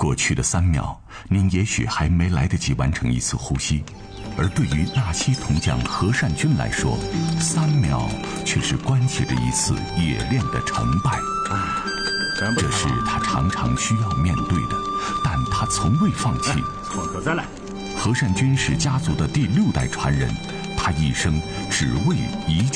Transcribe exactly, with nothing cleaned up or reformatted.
过去的三秒，您也许还没来得及完成一次呼吸，而对于纳西铜匠何善军来说，三秒却是关系着一次冶炼的成败。这是他常常需要面对的，但他从未放弃。 从头再来。 何善军是家族的第六代传人，他一生只为一